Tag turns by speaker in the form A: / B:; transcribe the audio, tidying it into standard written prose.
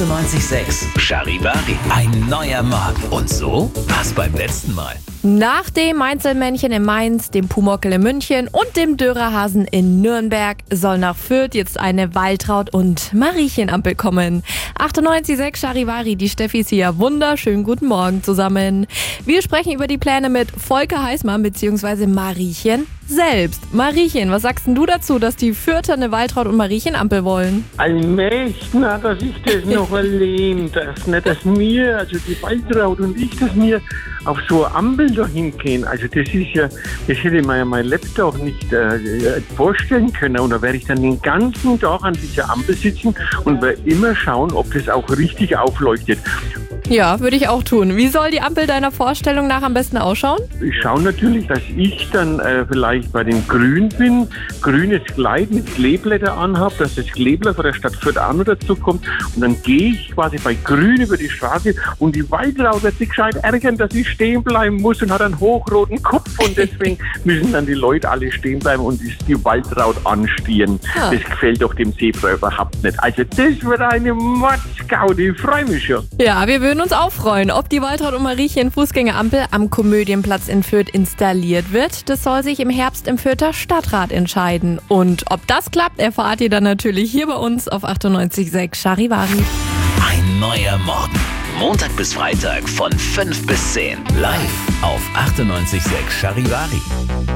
A: 98,6 Charivari. Ein neuer Morgen. Und so war's beim letzten Mal.
B: Nach dem Mainzelmännchen in Mainz, dem Pumuckl in München und dem Dörerhasen in Nürnberg soll nach Fürth jetzt eine Waltraud- und Mariechenampel kommen. 98,6 Charivari, die Steffi ist hier. Wunderschönen guten Morgen zusammen. Wir sprechen über die Pläne mit Volker Heißmann bzw. Mariechen selbst. Mariechen, was sagst denn du dazu, dass die Fürther eine Waltraud- und Mariechenampel wollen?
C: Allmächtner, dass ich das noch erleben darf. Nicht, dass wir, also die Waltraud und ich, dass wir auf so eine Ampel da hingehen. Also das ist ja, das hätte ich mir ja mein Laptop nicht vorstellen können. Und da werde ich dann den ganzen Tag an dieser Ampel sitzen und werde immer schauen, ob das auch richtig aufleuchtet.
B: Ja, würde ich auch tun. Wie soll die Ampel deiner Vorstellung nach am besten ausschauen?
C: Ich schaue natürlich, dass ich dann vielleicht bei den Grün bin, grünes Kleid mit Kleeblätter anhabe, dass das Kleeblatt von der Stadt Fürth auch noch dazu kommt. Und dann gehe ich quasi bei Grün über die Straße und die Waltraud wird sich gescheit ärgern, dass ich stehen bleiben muss und hat einen hochroten Kopf. Und deswegen müssen dann die Leute alle stehen bleiben und die Waltraud anstieren.
B: Ja. Das
C: gefällt doch dem Zebra überhaupt nicht. Also das wird eine Mordsgaude, ich freue mich schon.
B: Ja, wir würden uns auch freuen, ob die Waltraud- und Mariechen-Fußgängerampel am Komödienplatz in Fürth installiert wird. Das soll sich im Herbst im Fürther Stadtrat entscheiden. Und ob das klappt, erfahrt ihr dann natürlich hier bei uns auf 98,6 Charivari.
A: Ein neuer Morgen. Montag bis Freitag von 5 bis 10. Live auf 98,6 Charivari.